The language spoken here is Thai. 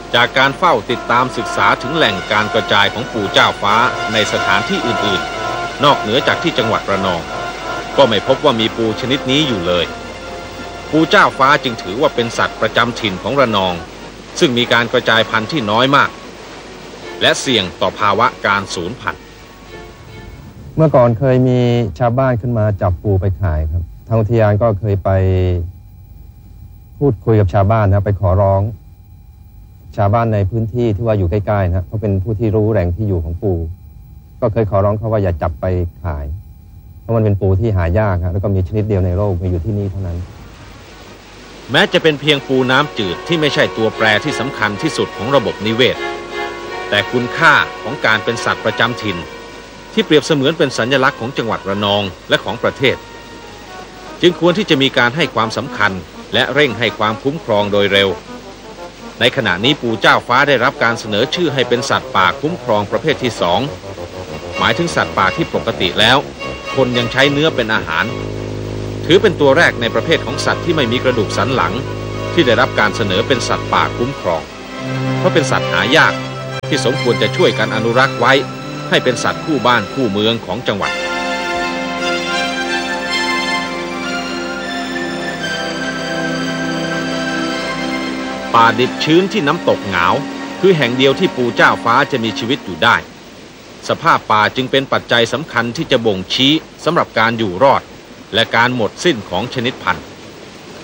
จากการเฝ้าติดตามศึกษาถึงแหล่งการกระจายของปู่เจ้าฟ้าในสถานที่อื่นๆนอกเหนือจากที่จังหวัดระนองก็ไม่พบว่ามีปูชนิดนี้อยู่เลยปูเจ้าฟ้าจึงถือว่าเป็นสัตว์ประจำถิ่นของระนองซึ่งมีการกระจายพันธุ์ที่น้อยมากและเสี่ยงต่อภาวะการสูญพันธุ์เมื่อก่อนเคยมีชาวบ้านขึ้นมาจับปูไปขายครับทางอุทยานก็เคยไปพูดคุยกับชาวบ้านนะไปขอร้องชาวบ้านในพื้นที่ที่ว่าอยู่ใกล้ๆนะเขาเป็นผู้ที่รู้แหล่งที่อยู่ของปูก็เคยขอร้องเขาว่าอย่าจับไปขายเพราะมันเป็นปูที่หายากแล้วก็มีชนิดเดียวในโลกมีอยู่ที่นี่เท่านั้นแม้จะเป็นเพียงปูน้ำจืดที่ไม่ใช่ตัวแปรที่สำคัญที่สุดของระบบนิเวศแต่คุณค่าของการเป็นสัตว์ประจำถิ่นที่เปรียบเสมือนเป็นสัญลักษณ์ของจังหวัดระนองและของประเทศจึงควรที่จะมีการให้ความสำคัญและเร่งให้ความคุ้มครองโดยเร็วในขณะนี้ปูเจ้าฟ้าได้รับการเสนอชื่อให้เป็นสัตว์ป่าคุ้มครองประเภทที่2หมายถึงสัตว์ป่าที่ปกติแล้วคนยังใช้เนื้อเป็นอาหารถือเป็นตัวแรกในประเภทของสัตว์ที่ไม่มีกระดูกสันหลังที่ได้รับการเสนอเป็นสัตว์ป่าคุ้มครองเพราะเป็นสัตว์หายากที่สมควรจะช่วยกันอนุรักษ์ไว้ให้เป็นสัตว์คู่บ้านคู่เมืองของจังหวัดป่าดิบชื้นที่น้ำตกหงาวคือแห่งเดียวที่ปูเจ้าฟ้าจะมีชีวิตอยู่ได้สภาพป่าจึงเป็นปัจจัยสำคัญที่จะบ่งชี้สำหรับการอยู่รอดและการหมดสิ้นของชนิดพันธุ์